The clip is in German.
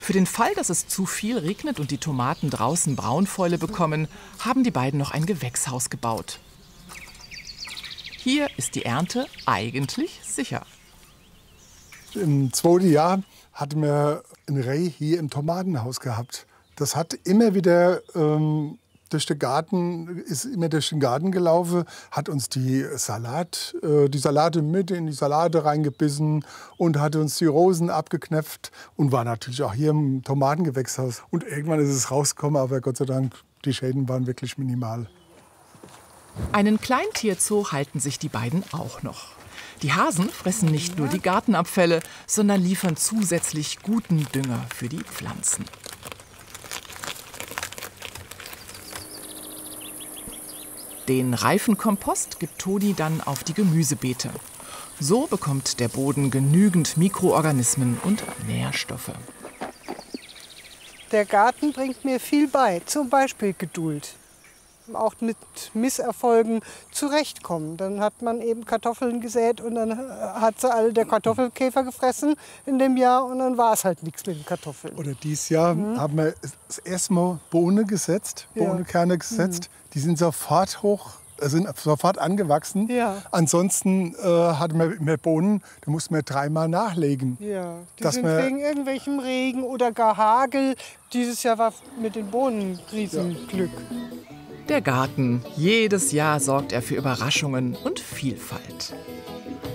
Für den Fall, dass es zu viel regnet und die Tomaten draußen Braunfäule bekommen, haben die beiden noch ein Gewächshaus gebaut. Hier ist die Ernte eigentlich sicher. Im zweiten Jahr hatten wir ein Reh hier im Tomatenhaus gehabt. Das hat immer wieder durch den Garten gelaufen, hat uns die Salate mit in die Salate reingebissen und hat uns die Rosen abgeknöpft und war natürlich auch hier im Tomatengewächshaus. Und irgendwann ist es rausgekommen, aber Gott sei Dank, die Schäden waren wirklich minimal. Einen Kleintierzoo halten sich die beiden auch noch. Die Hasen fressen nicht nur die Gartenabfälle, sondern liefern zusätzlich guten Dünger für die Pflanzen. Den reifen Kompost gibt Toni dann auf die Gemüsebeete. So bekommt der Boden genügend Mikroorganismen und Nährstoffe. Der Garten bringt mir viel bei, zum Beispiel Geduld. Auch mit Misserfolgen zurechtkommen. Dann hat man eben Kartoffeln gesät und dann hat sie alle der Kartoffelkäfer gefressen in dem Jahr und dann war es halt nichts mit den Kartoffeln. Oder dieses Jahr haben wir das erste Mal Bohnen gesetzt, Bohnenkerne gesetzt. Die sind sofort sofort angewachsen. Ja. Ansonsten hatten wir mehr Bohnen, da mussten wir 3-mal nachlegen. Ja, die sind wegen irgendwelchem Regen oder gar Hagel. Dieses Jahr war mit den Bohnen Riesenglück. Der Garten. Jedes Jahr sorgt er für Überraschungen und Vielfalt.